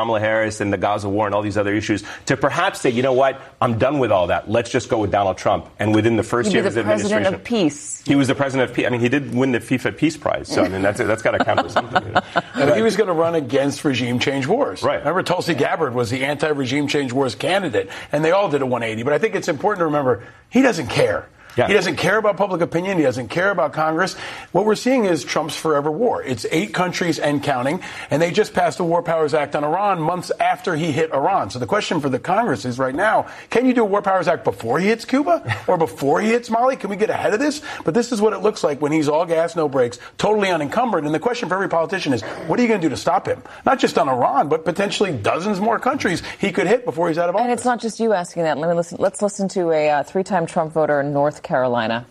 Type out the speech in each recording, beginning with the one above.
Kamala Harris and the Gaza war and all these other issues to perhaps say, you know what, I'm done with all that. Let's just go with Donald Trump. And within the first year of his administration, president of peace. He was the president of peace. I mean, he did win the FIFA Peace Prize. So I mean, that's got to count for something. You know? And he was going to run against regime change wars. Right. Remember, Tulsi Gabbard was the anti-regime change wars candidate, and they all did a 180. But I think it's important to remember he doesn't care. Yeah. He doesn't care about public opinion. He doesn't care about Congress. What we're seeing is Trump's forever war. It's 8 countries and counting, and they just passed the War Powers Act on Iran months after he hit Iran. So the question for the Congress is right now, can you do a War Powers Act before he hits Cuba or before he hits Mali? Can we get ahead of this? But this is what it looks like when he's all gas, no brakes, totally unencumbered. And the question for every politician is, what are you going to do to stop him? Not just on Iran, but potentially dozens more countries he could hit before he's out of office. And it's not just you asking that. Let's listen to a 3-time Trump voter in North Carolina.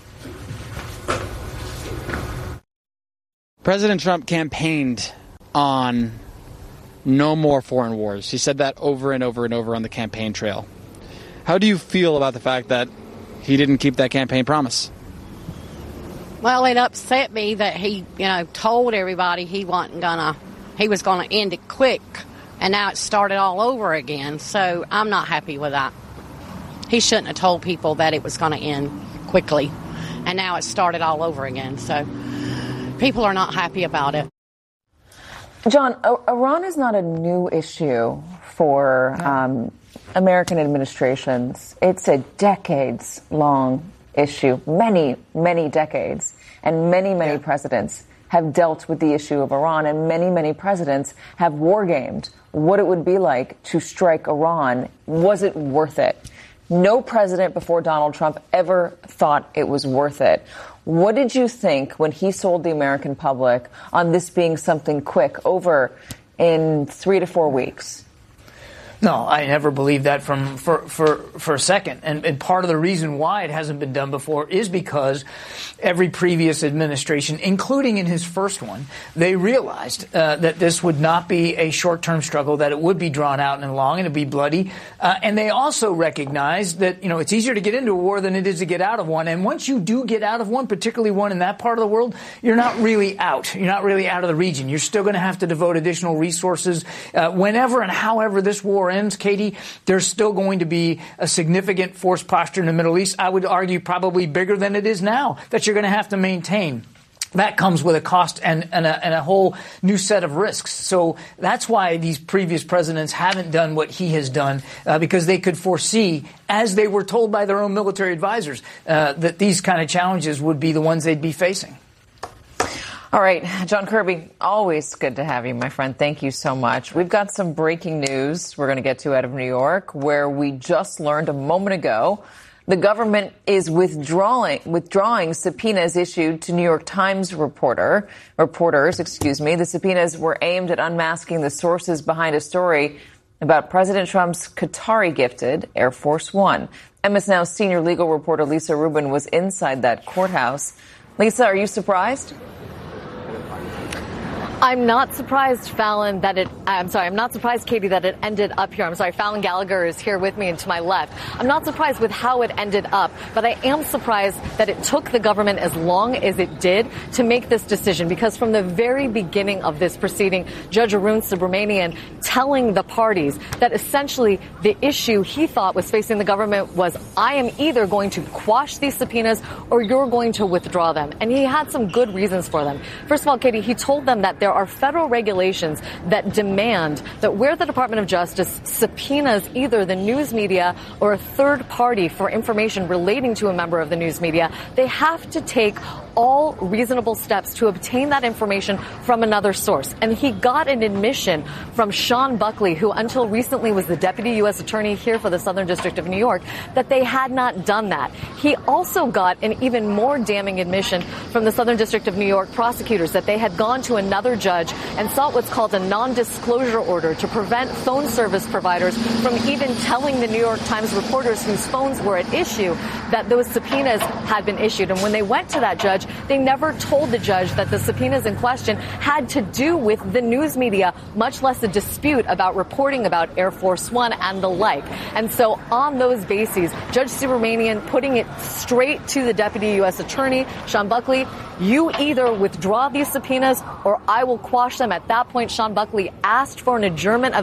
President Trump campaigned on no more foreign wars. He said that over and over and over on the campaign trail. How do you feel about the fact that he didn't keep that campaign promise? Well, it upset me that he, told everybody he was going to end it quick, and now it started all over again. So I'm not happy with that. He shouldn't have told people that it was going to end quickly, and now it started all over again. So people are not happy about it. John, Iran is not a new issue for American administrations. It's a decades-long issue, many, many decades, and many presidents have dealt with the issue of Iran, and many presidents have wargamed what it would be like to strike Iran. Was it worth it? No president before Donald Trump ever thought it was worth it. What did you think when he sold the American public on this being something quick, over in 3 to 4 weeks? No, I never believed that for a second. And part of the reason why it hasn't been done before is because every previous administration, including in his first one, they realized that this would not be a short-term struggle, that it would be drawn out and long and it'd be bloody. And they also recognized that, it's easier to get into a war than it is to get out of one. And once you do get out of one, particularly one in that part of the world, you're not really out. You're not really out of the region. You're still going to have to devote additional resources. Whenever and however this war ends, Katie, there's still going to be a significant force posture in the Middle East. I would argue probably bigger than it is now, that you're going to have to maintain. That comes with a cost and a whole new set of risks. So that's why these previous presidents haven't done what he has done, because they could foresee, as they were told by their own military advisors, that these kind of challenges would be the ones they'd be facing. All right, John Kirby, always good to have you, my friend. Thank you so much. We've got some breaking news we're going to get to out of New York, where we just learned a moment ago the government is withdrawing subpoenas issued to New York Times reporters. The subpoenas were aimed at unmasking the sources behind a story about President Trump's Qatari-gifted Air Force One. MS Now's senior legal reporter Lisa Rubin was inside that courthouse. Lisa, are you surprised? I'm not surprised, Fallon, I'm not surprised, Katie, that it ended up here. I'm sorry, Fallon Gallagher is here with me and to my left. I'm not surprised with how it ended up, but I am surprised that it took the government as long as it did to make this decision, because from the very beginning of this proceeding, Judge Arun Subramanian telling the parties that essentially the issue he thought was facing the government was, I am either going to quash these subpoenas or you're going to withdraw them. And he had some good reasons for them. First of all, Katie, he told them that there are federal regulations that demand that where the Department of Justice subpoenas either the news media or a third party for information relating to a member of the news media, they have to take all reasonable steps to obtain that information from another source. And he got an admission from Sean Buckley, who until recently was the deputy U.S. attorney here for the Southern District of New York, that they had not done that. He also got an even more damning admission from the Southern District of New York prosecutors that they had gone to another judge and sought what's called a non-disclosure order to prevent phone service providers from even telling the New York Times reporters whose phones were at issue that those subpoenas had been issued. And when they went to that judge, they never told the judge that the subpoenas in question had to do with the news media, much less a dispute about reporting about Air Force One and the like. And so on those bases, Judge Subramanian putting it straight to the deputy U.S. attorney, Sean Buckley, you either withdraw these subpoenas or I will quash them. At that point, Sean Buckley asked for an adjournment of